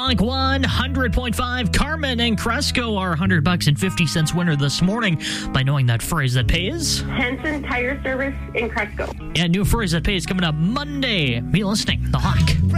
Hawk 100.5. Carmen and Cresco are $100.50 winner this morning by knowing that phrase that pays. Henson Tire Service in Cresco. And new phrase that pays coming up Monday. Be listening. The Hawk.